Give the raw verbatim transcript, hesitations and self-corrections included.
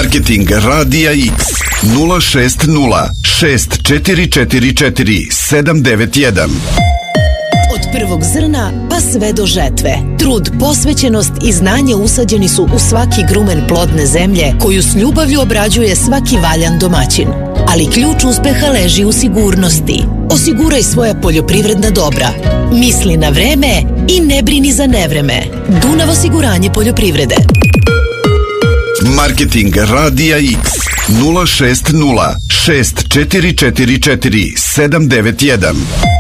Marketing Radija X nula šest nula šest četiri četiri četiri sedam devet jedan. Od prvog zrna pa sve do žetve. Trud, posvećenost i znanje usađeni su u svaki grumen plodne zemlje koju s ljubavlju obrađuje svaki valjan domaćin. Ali ključ uspeha leži u sigurnosti. Osiguraj svoja poljoprivredna dobra. Misli na vreme i ne brini za nevreme. Dunav osiguranje poljoprivrede. Marketing Radija X nula šest nula šest četiri četiri četiri sedam devet jedan.